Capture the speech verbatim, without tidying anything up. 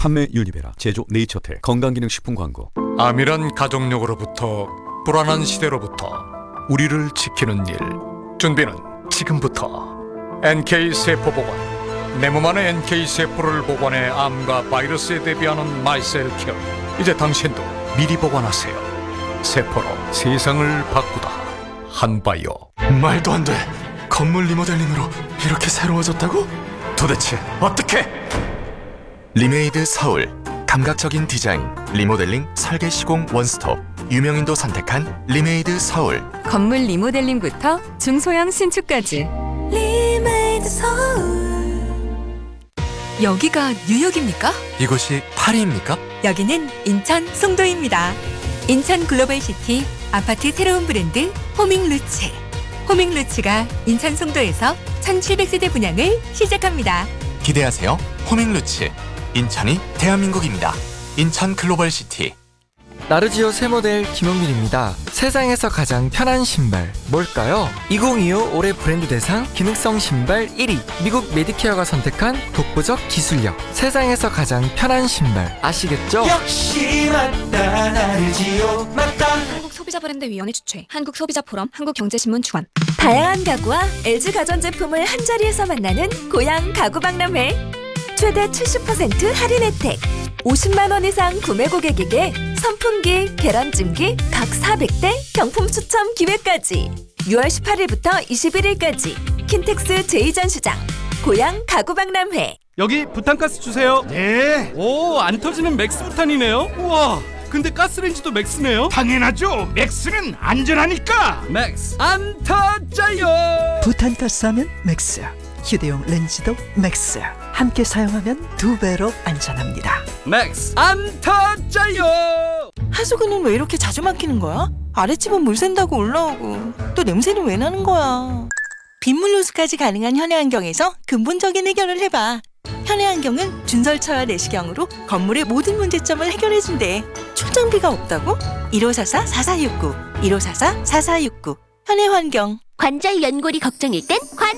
판매 유니베라, 제조 네이처텔, 건강기능식품 광고. 암이란 가족력으로부터 불안한 시대로부터 우리를 지키는 일. 준비는 지금부터. 엔케이세포보관. 내 몸 안에 엔케이세포를 보관해 암과 바이러스에 대비하는 마이셀케어. 이제 당신도 미리 보관하세요. 세포로 세상을 바꾸다. 한바이오. 말도 안 돼. 건물 리모델링으로 이렇게 새로워졌다고? 도대체 어떻게? 리메이드 서울. 감각적인 디자인, 리모델링, 설계 시공 원스톱. 유명인도 선택한 리메이드 서울. 건물 리모델링부터 중소형 신축까지. 리메이드 서울. 여기가 뉴욕입니까? 이곳이 파리입니까? 여기는 인천 송도입니다. 인천 글로벌시티 아파트 새로운 브랜드 호밍루츠. 호밍루츠가 인천 송도에서 천칠백 세대 분양을 시작합니다. 기대하세요. 호밍루츠. 인천이 대한민국입니다. 인천 글로벌시티. 나르지오 새 모델 김용민입니다. 세상에서 가장 편한 신발 뭘까요? 이천이십오 올해 브랜드 대상 기능성 신발 일 위. 미국 메디케어가 선택한 독보적 기술력. 세상에서 가장 편한 신발 아시겠죠? 역시 맞다. 나르지오 맞다. 한국소비자브랜드위원회 주최, 한국소비자포럼, 한국경제신문 주관. 다양한 가구와 엘지 가전제품을 한자리에서 만나는 고양 가구박람회. 최대 칠십 퍼센트 할인 혜택. 오십만 원 이상 구매 고객에게 선풍기, 계란찜기 각 사백 대 경품 추첨 기회까지. 유월 십팔일부터 이십일일까지 킨텍스 제이 전시장 고양 가구박람회. 여기 부탄가스 주세요. 네. 오, 안 터지는 맥스 부탄이네요. 우와, 근데 가스레인지도 맥스네요. 당연하죠. 맥스는 안전하니까. 맥스 안 터져요. 부탄가스 하면 맥스. 휴대용 렌즈도 맥스. 함께 사용하면 두 배로 안전합니다. 맥스 안 터져요. 하수구는 왜 이렇게 자주 막히는 거야? 아랫집은 물 샌다고 올라오고 또 냄새는 왜 나는 거야? 빗물 누수까지 가능한 현해안경에서 근본적인 해결을 해봐. 현해안경은 준설차와 내시경으로 건물의 모든 문제점을 해결해준대. 출장비가 없다고? 일오사사 사사육구 일오사사 사사육구 현해환경. 관절 연골이 걱정일 땐 관